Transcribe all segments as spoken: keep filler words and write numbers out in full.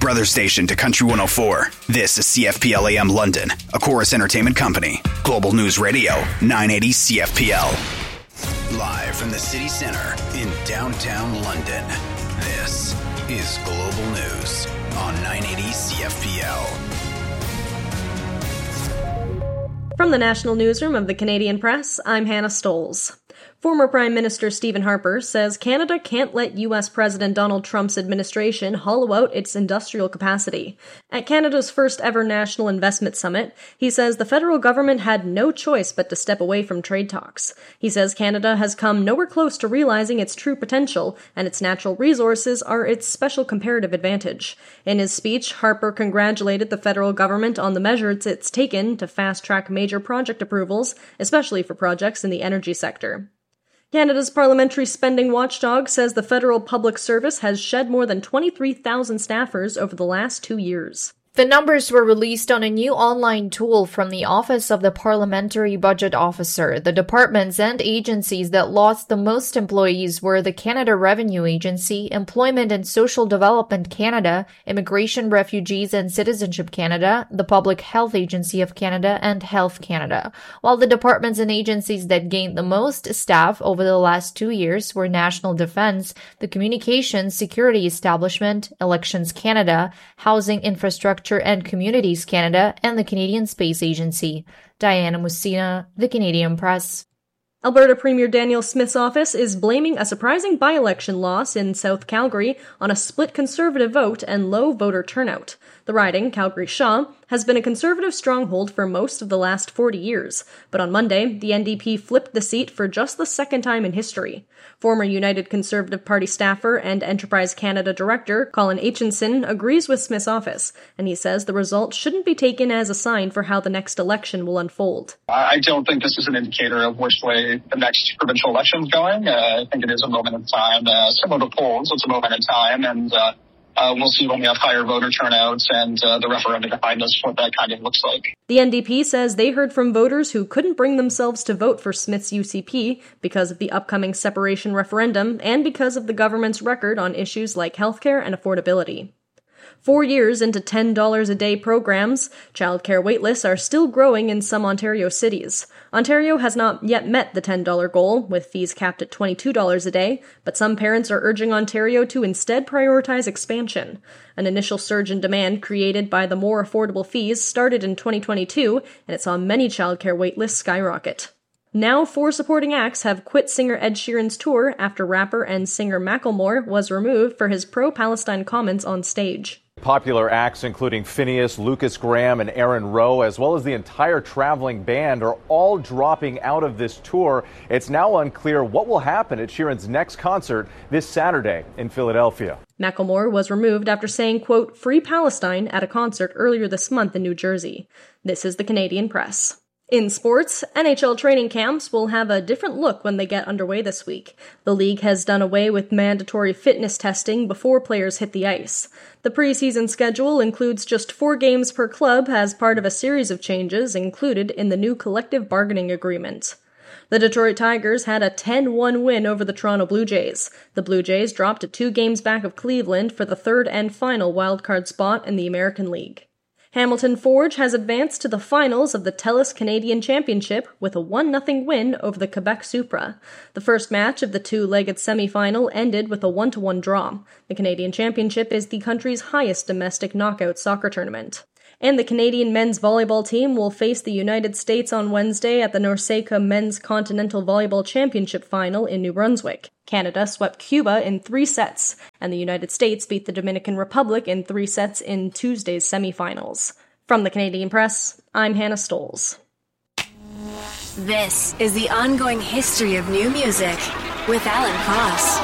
brother station to Country one oh four. This is C F P L A M London, a Chorus Entertainment Company. Global News Radio, nine eighty C F P L. Live from the city center in downtown London, this is Global News on nine eighty C F P L. From the National Newsroom of the Canadian Press, I'm Hannah Stolz. Former Prime Minister Stephen Harper says Canada can't let U S President Donald Trump's administration hollow out its industrial capacity. At Canada's first ever National Investment Summit, he says the federal government had no choice but to step away from trade talks. He says Canada has come nowhere close to realizing its true potential, and its natural resources are its special comparative advantage. In his speech, Harper congratulated the federal government on the measures it's taken to fast-track major project approvals, especially for projects in the energy sector. Canada's parliamentary spending watchdog says the federal public service has shed more than twenty-three thousand staffers over the last two years. The numbers were released on a new online tool from the Office of the Parliamentary Budget Officer. The departments and agencies that lost the most employees were the Canada Revenue Agency, Employment and Social Development Canada, Immigration, Refugees and Citizenship Canada, the Public Health Agency of Canada, and Health Canada. While the departments and agencies that gained the most staff over the last two years were National Defence, the Communications Security Establishment, Elections Canada, Housing Infrastructure and Communities Canada, and the Canadian Space Agency. Diana Musina, The Canadian Press. Alberta Premier Danielle Smith's office is blaming a surprising by-election loss in South Calgary on a split Conservative vote and low voter turnout. The riding, Calgary-Shaw, has been a Conservative stronghold for most of the last forty years, but on Monday, the N D P flipped the seat for just the second time in history. Former United Conservative Party staffer and Enterprise Canada director Colin Aitchison agrees with Smith's office, and he says the result shouldn't be taken as a sign for how the next election will unfold. I don't think this is an indicator of which way the next provincial election is going. Uh, I think it is a moment in time. Uh, similar to polls, it's a moment in time, and uh, Uh, we'll see when we have higher voter turnouts and uh, the referendum behind us what that kind of looks like. The N D P says they heard from voters who couldn't bring themselves to vote for Smith's U C P because of the upcoming separation referendum and because of the government's record on issues like healthcare and affordability. Four years into ten dollars a day programs, childcare waitlists are still growing in some Ontario cities. Ontario has not yet met the ten dollars goal, with fees capped at twenty-two dollars a day, but some parents are urging Ontario to instead prioritize expansion. An initial surge in demand created by the more affordable fees started in twenty twenty-two, and it saw many childcare waitlists skyrocket. Now, four supporting acts have quit singer Ed Sheeran's tour after rapper and singer Macklemore was removed for his pro-Palestine comments on stage. Popular acts including Phineas, Lucas Graham, and Aaron Rowe, as well as the entire traveling band, are all dropping out of this tour. It's now unclear what will happen at Sheeran's next concert this Saturday in Philadelphia. Macklemore was removed after saying, quote, "Free Palestine" at a concert earlier this month in New Jersey. This is the Canadian Press. In sports, N H L training camps will have a different look when they get underway this week. The league has done away with mandatory fitness testing before players hit the ice. The preseason schedule includes just four games per club as part of a series of changes included in the new collective bargaining agreement. The Detroit Tigers had a ten one win over the Toronto Blue Jays. The Blue Jays dropped to two games back of Cleveland for the third and final wildcard spot in the American League. Hamilton Forge has advanced to the finals of the TELUS Canadian Championship with a one nothing win over the Quebec Supra. The first match of the two-legged semifinal ended with a one to one draw. The Canadian Championship is the country's highest domestic knockout soccer tournament. And the Canadian men's volleyball team will face the United States on Wednesday at the NORCECA Men's Continental Volleyball Championship Final in New Brunswick. Canada swept Cuba in three sets, and the United States beat the Dominican Republic in three sets in Tuesday's semifinals. From the Canadian Press, I'm Hannah Stolz. This is the ongoing history of new music with Alan Cross.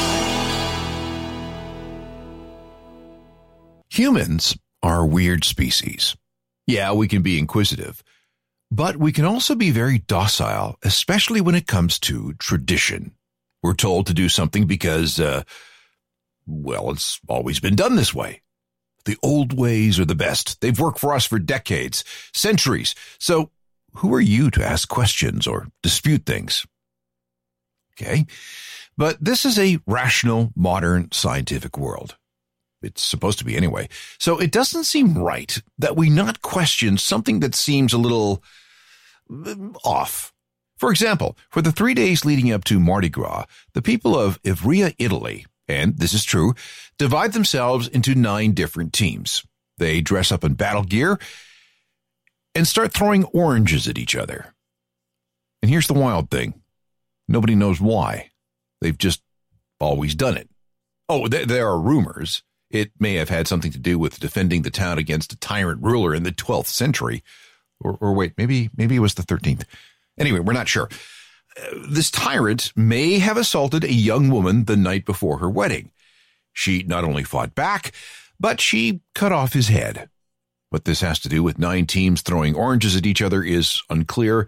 Humans are a weird species. Yeah, we can be inquisitive, but we can also be very docile, especially when it comes to tradition. We're told to do something because, uh, well, it's always been done this way. The old ways are the best. They've worked for us for decades, centuries. So who are you to ask questions or dispute things? Okay, but this is a rational, modern, scientific world. It's supposed to be anyway. So it doesn't seem right that we not question something that seems a little off. For example, for the three days leading up to Mardi Gras, the people of Ivrea, Italy, and this is true, divide themselves into nine different teams. They dress up in battle gear and start throwing oranges at each other. And here's the wild thing. Nobody knows why. They've just always done it. Oh, th- there are rumors. It may have had something to do with defending the town against a tyrant ruler in the twelfth century. Or, or wait, maybe, maybe it was the thirteenth. Anyway, we're not sure. Uh, this tyrant may have assaulted a young woman the night before her wedding. She not only fought back, but she cut off his head. What this has to do with nine teams throwing oranges at each other is unclear,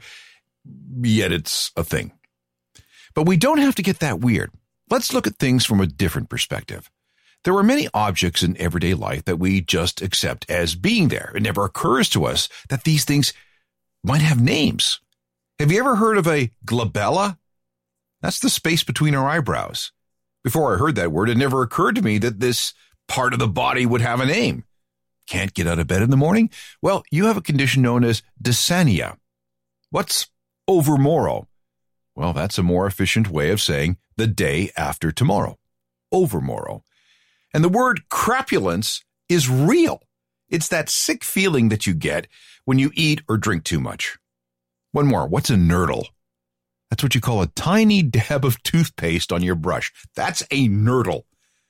yet it's a thing. But we don't have to get that weird. Let's look at things from a different perspective. There are many objects in everyday life that we just accept as being there. It never occurs to us that these things might have names. Have you ever heard of a glabella? That's the space between our eyebrows. Before I heard that word, it never occurred to me that this part of the body would have a name. Can't get out of bed in the morning? Well, you have a condition known as dysania. What's overmorrow? Well, that's a more efficient way of saying the day after tomorrow. Overmorrow. And the word crapulence is real. It's that sick feeling that you get when you eat or drink too much. One more. What's a nurdle? That's what you call a tiny dab of toothpaste on your brush. That's a nurdle.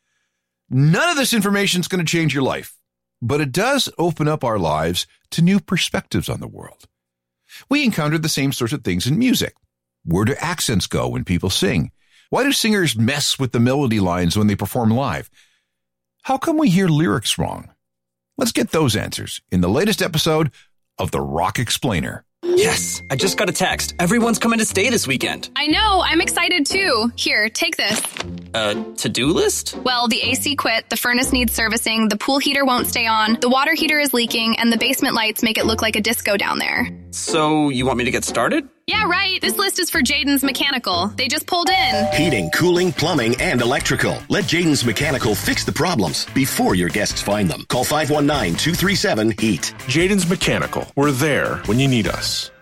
None of this information is going to change your life, but it does open up our lives to new perspectives on the world. We encounter the same sorts of things in music. Where do accents go when people sing? Why do singers mess with the melody lines when they perform live? How come we hear lyrics wrong? Let's get those answers in the latest episode of The Rock Explainer. Yes, I just got a text. Everyone's coming to stay this weekend. I know, I'm excited too. Here, take this. A to-do list? Well, the A C quit, the furnace needs servicing, the pool heater won't stay on, the water heater is leaking, and the basement lights make it look like a disco down there. So, you want me to get started? Yeah, right. This list is for Jaden's Mechanical. They just pulled in. Heating, cooling, plumbing, and electrical. Let Jaden's Mechanical fix the problems before your guests find them. Call five one nine, two three seven, HEAT. Jaden's Mechanical. We're there when you need us.